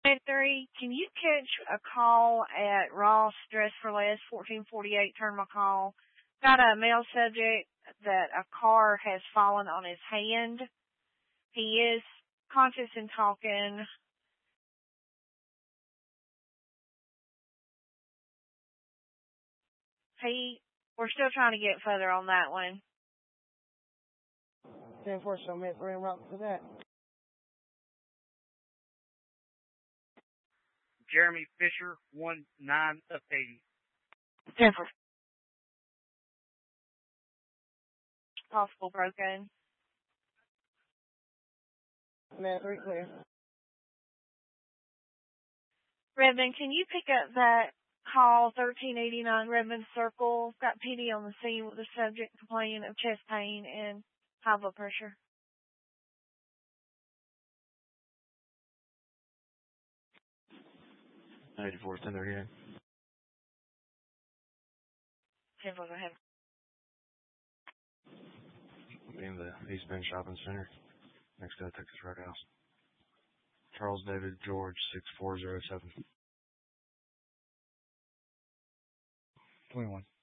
3, can you catch a call at Ross Dress for Less, 1448, turn my call? Got a male subject that a car has fallen on his hand. He is conscious and talking. We're still trying to get further on that one. 10-4, so minutes we're en route for that. Jeremy Fisher, 19 up 80. 10-4. Possible broken. Man, 3 clear. Redmond, can you pick up that call 1389 Redmond Circle? Got PD on the scene with the subject complaining of chest pain and high blood pressure. '84, 1038. 10-4, go ahead. In the East Bend Shopping Center, next to the Texas Roadhouse. Charles David George, 6407. 21.